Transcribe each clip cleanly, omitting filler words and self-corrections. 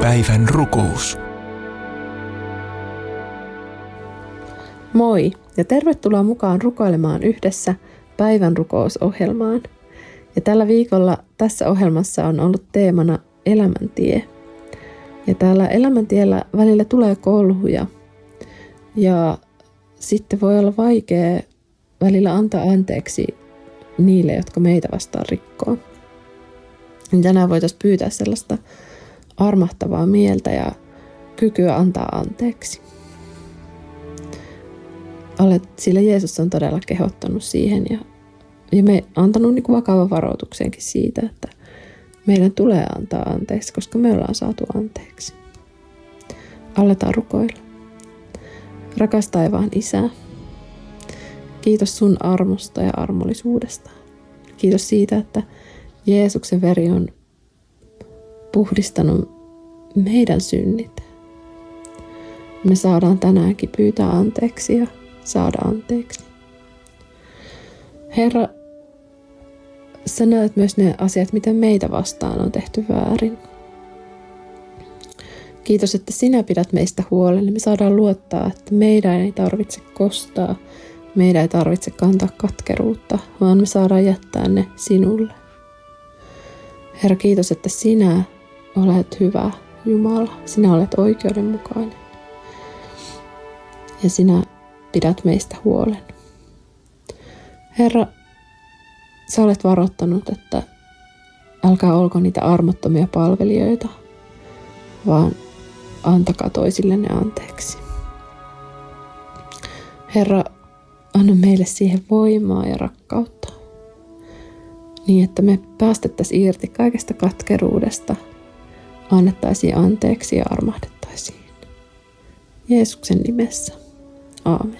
Päivän rukous. Moi ja tervetuloa mukaan rukoilemaan yhdessä päivän rukousohjelmaan. Ja tällä viikolla tässä ohjelmassa on ollut teemana elämäntie. Ja täällä elämäntiellä välillä tulee kolhuja ja sitten voi olla vaikea välillä antaa anteeksi niille, jotka meitä vastaan rikkoo. Tänään voitaisiin pyytää sellaista armahtavaa mieltä ja kykyä antaa anteeksi. Sillä Jeesus on todella kehottanut siihen ja me antanut niin kuin vakavan varoituksenkin siitä, että meidän tulee antaa anteeksi, koska me ollaan saatu anteeksi. Aletaan rukoilla. Rakas taivaan Isä, kiitos sun armosta ja armollisuudesta. Kiitos siitä, että Jeesuksen veri on puhdistanut meidän synnit. Me saadaan tänäänkin pyytää anteeksi ja saada anteeksi. Herra, sä näet myös ne asiat, miten meitä vastaan on tehty väärin. Kiitos, että sinä pidät meistä huolen. Me saadaan luottaa, että meidän ei tarvitse kostaa, meidän ei tarvitse kantaa katkeruutta, vaan me saadaan jättää ne sinulle. Herra, kiitos, että sinä olet hyvä Jumala. Sinä olet oikeudenmukainen. Ja sinä pidät meistä huolen. Herra, sä olet varoittanut, että älkää olko niitä armottomia palvelijoita, vaan antakaa toisillenne anteeksi. Herra, anna meille siihen voimaa ja rakkautta, niin että me päästettäisiin irti kaikesta katkeruudesta, annettaisiin anteeksi ja armahdettaisiin. Jeesuksen nimessä. Aamen.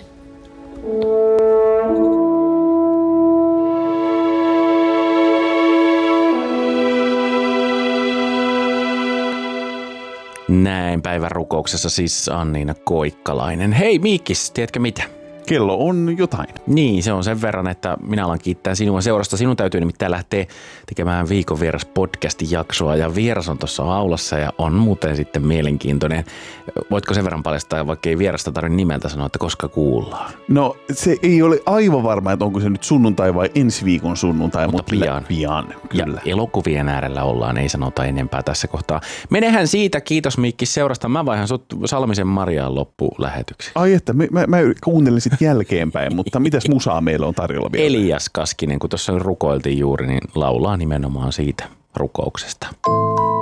Näin päivän rukouksessa siis Anniina Koikkalainen. Hei Miikkis, tiedätkö mitä? Kello on jotain. Niin, se on sen verran, että minä alan kiittää sinua seurasta. Sinun täytyy nimittäin lähteä tekemään viikon vieras podcastin jaksoa ja vieras on tuossa aulassa ja on muuten sitten mielenkiintoinen. Voitko sen verran paljastaa, vaikka ei vierasta tarvitse nimeltä sanoa, että koska kuullaan? No se ei ole aivan varma, että onko se nyt sunnuntai vai ensi viikon sunnuntai, mutta pian kyllä. Ja elokuvien äärellä ollaan, ei sanota enempää tässä kohtaa. Menehän siitä, kiitos Miikki seurasta. Mä vaihan sut Salmisen Mariaan loppulähetyksi. Ai että, mä kuuntelin sitten jälkeenpäin, mutta mitäs musaa meillä on tarjolla vielä? Elias Kaskinen, kun tuossa rukoiltiin juuri, niin laulaa nimenomaan siitä rukouksesta.